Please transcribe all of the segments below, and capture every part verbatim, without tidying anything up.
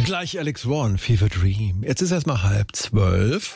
Gleich Alex Warren, Fever Dream. Jetzt ist erstmal halb zwölf.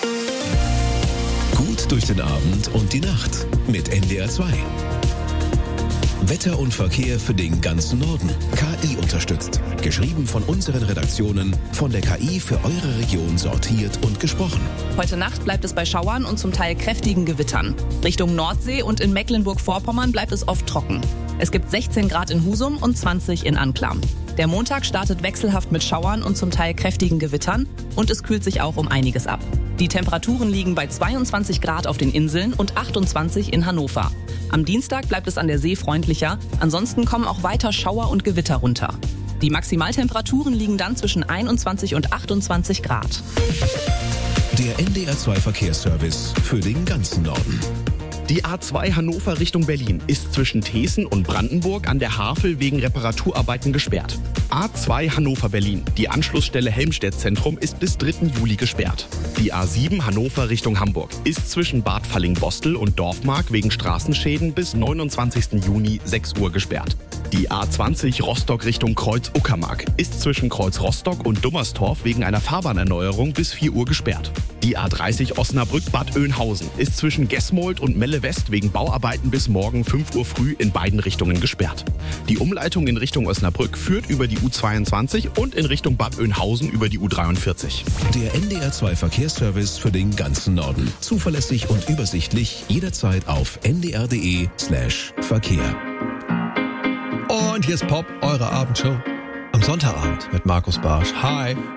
Gut durch den Abend und die Nacht mit N D R zwei. Wetter und Verkehr für den ganzen Norden. K I unterstützt. Geschrieben von unseren Redaktionen, von der K I für eure Region sortiert und gesprochen. Heute Nacht bleibt es bei Schauern und zum Teil kräftigen Gewittern. Richtung Nordsee und in Mecklenburg-Vorpommern bleibt es oft trocken. Es gibt sechzehn Grad in Husum und zwanzig in Anklam. Der Montag startet wechselhaft mit Schauern und zum Teil kräftigen Gewittern und es kühlt sich auch um einiges ab. Die Temperaturen liegen bei zweiundzwanzig Grad auf den Inseln und achtundzwanzig in Hannover. Am Dienstag bleibt es an der See freundlicher, ansonsten kommen auch weiter Schauer und Gewitter runter. Die Maximaltemperaturen liegen dann zwischen einundzwanzig und achtundzwanzig Grad. Der N D R zwei Verkehrsservice für den ganzen Norden. Die A zwei Hannover Richtung Berlin ist zwischen Thesen und Brandenburg an der Havel wegen Reparaturarbeiten gesperrt. A zwei Hannover-Berlin, die Anschlussstelle Helmstedt-Zentrum, ist bis dritten Juli gesperrt. Die A sieben Hannover Richtung Hamburg ist zwischen Bad Falling-Bostel und Dorfmark wegen Straßenschäden bis neunundzwanzigsten Juni sechs Uhr gesperrt. Die A zwanzig Rostock Richtung Kreuz-Uckermark ist zwischen Kreuz Rostock und Dummerstorf wegen einer Fahrbahnerneuerung bis vier Uhr gesperrt. Die A dreißig Osnabrück-Bad Oeynhausen ist zwischen Gesmold und Melle West wegen Bauarbeiten bis morgen fünf Uhr früh in beiden Richtungen gesperrt. Die Umleitung in Richtung Osnabrück führt über die U zweiundzwanzig und in Richtung Bad Oeynhausen über die U dreiundvierzig. Der N D R zwei Verkehrsservice für den ganzen Norden. Zuverlässig und übersichtlich jederzeit auf n d r punkt d e slash Verkehr. Und hier ist Pop, eure Abendshow. Am Sonntagabend mit Markus Barsch. Hi.